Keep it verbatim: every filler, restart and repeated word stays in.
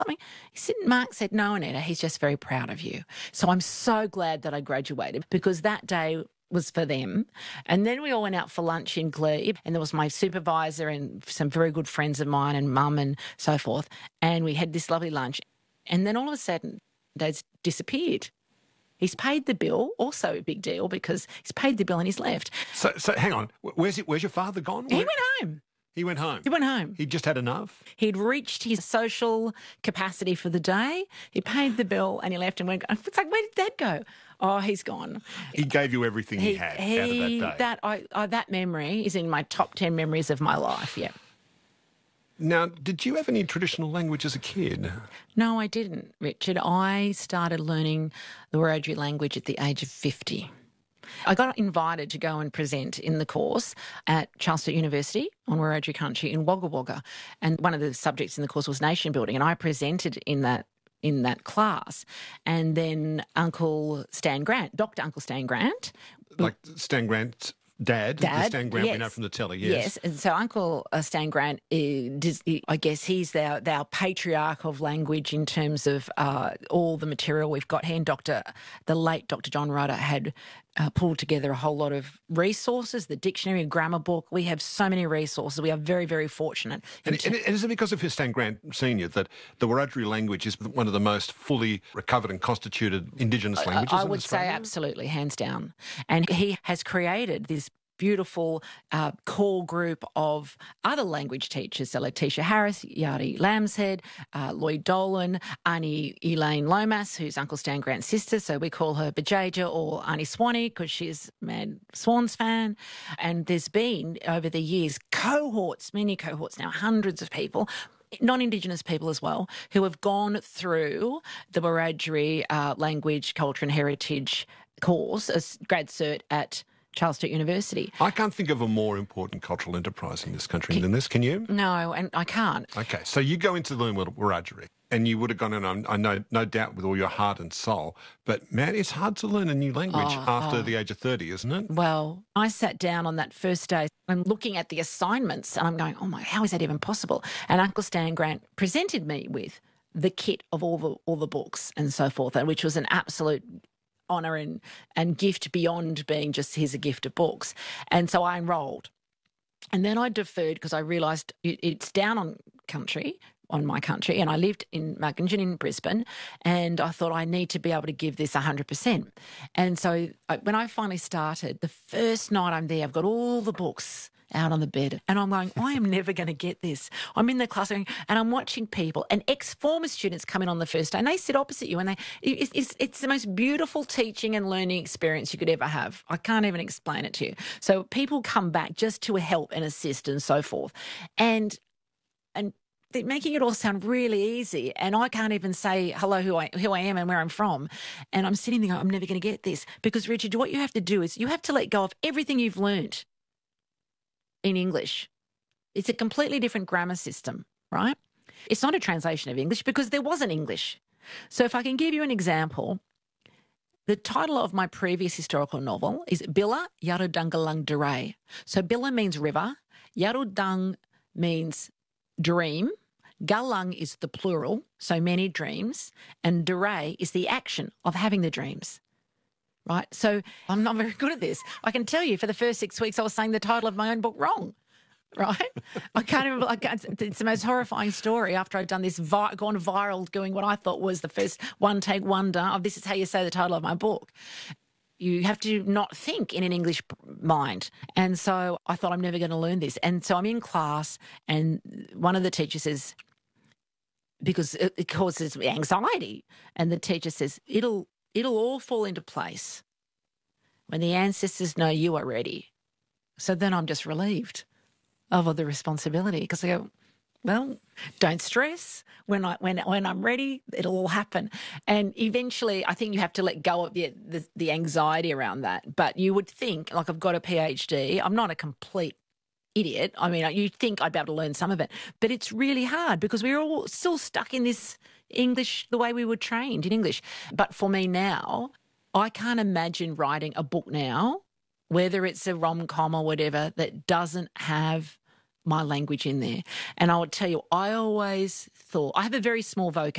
something? He said, Mark said, no, Anita, he's just very proud of you. So I'm so glad that I graduated because that day was for them. And then we all went out for lunch in Glebe, and there was my supervisor and some very good friends of mine and mum and so forth. And we had this lovely lunch. And then all of a sudden, Dad's disappeared. He's paid the bill, also a big deal because he's paid the bill and he's left. So, so hang on, where's it? Where's your father gone? He Where? went home. He went home? He went home. He just had enough? He'd reached his social capacity for the day. He paid the bill and he left and went, it's like, where did Dad go? Oh, he's gone. He gave you everything he, he had he, out of that day? That, I, I, that memory is in my top ten memories of my life, yeah. Now, did you have any traditional language as a kid? No, I didn't, Richard. I started learning the Wiradjuri language at the age of fifty. I got invited to go and present in the course at Charles Sturt University on Wiradjuri country in Wagga Wagga. And one of the subjects in the course was nation building, and I presented in that in that class. And then Uncle Stan Grant, Doctor Uncle Stan Grant. Like Stan Grant's dad? Dad, the Stan Grant yes. we know from the telly, yes. Yes, and so Uncle uh, Stan Grant, is, I guess he's our, our patriarch of language in terms of uh, all the material we've got here. And Doctor, the late Doctor John Rudder had uh, pulled together a whole lot of resources, the dictionary, grammar book. We have so many resources. We are very, very fortunate. And, and is it because of his Stan Grant Senior that the Wiradjuri language is one of the most fully recovered and constituted Indigenous languages I, I in would Australia? say absolutely, hands down. And he has created this beautiful uh, core group of other language teachers, so Letitia Harris, Yari Lambshead, uh, Lloyd Dolan, Auntie Elaine Lomas, who's Uncle Stan Grant's sister, so we call her Bajaja or Auntie Swanee because she's a mad Swans fan. And there's been, over the years, cohorts, many cohorts now, hundreds of people, non-Indigenous people as well, who have gone through the Wiradjuri uh, language, culture and heritage course, a grad cert at Charles Sturt University. I can't think of a more important cultural enterprise in this country can, than this, can you? No, and I can't. Okay, so you go into learn Wiradjuri, and you would have gone in, I know, no doubt, with all your heart and soul, but, man, it's hard to learn a new language oh, after oh. the age of thirty, isn't it? Well, I sat down on that first day, I'm looking at the assignments, and I'm going, oh, my, how is that even possible? And Uncle Stan Grant presented me with the kit of all the all the books and so forth, which was an absolute honour and, and gift beyond being just here's a gift of books. And so I enrolled. And then I deferred because I realised it, it's down on country, on my country, and I lived in Mugginjin in Brisbane, and I thought I need to be able to give this one hundred percent. And so I, when I finally started, the first night I'm there, I've got all the books out on the bed, and I'm going, I am never going to get this. I'm in the classroom, and I'm watching people, and ex-former students come in on the first day, and they sit opposite you, and they it's, it's, it's the most beautiful teaching and learning experience you could ever have. I can't even explain it to you. So people come back just to help and assist and so forth, and and they're making it all sound really easy, and I can't even say hello, who I who I am and where I'm from, and I'm sitting there going, I'm never going to get this, because Richard, what you have to do is you have to let go of everything you've learnt in English. It's a completely different grammar system, right? It's not a translation of English because there wasn't English. So if I can give you an example, the title of my previous historical novel is Billa Yarudungalang Duray. So Billa means river, Yarudung means dream, Galang is the plural, so many dreams, and Duray is the action of having the dreams. Right? So I'm not very good at this. I can tell you for the first six weeks I was saying the title of my own book wrong, right? I can't even, I can't, it's the most horrifying story after I'd done this, vi- gone viral doing what I thought was the first one-take wonder of this is how you say the title of my book. You have to not think in an English mind. And so I thought I'm never going to learn this. And so I'm in class and one of the teachers says, because it, it causes anxiety, and the teacher says, it'll, It'll all fall into place when the ancestors know you are ready. So then I'm just relieved of the responsibility because I go, well, don't stress. When I when when I'm ready, it'll all happen. And eventually, I think you have to let go of the, the the anxiety around that. But you would think, like I've got a PhD, I'm not a complete idiot. I mean, you'd think I'd be able to learn some of it, but it's really hard because we're all still stuck in this English the way we were trained in English. But for me now, I can't imagine writing a book now, whether it's a rom-com or whatever, that doesn't have my language in there. And I would tell you, I always thought, I have a very small vocab.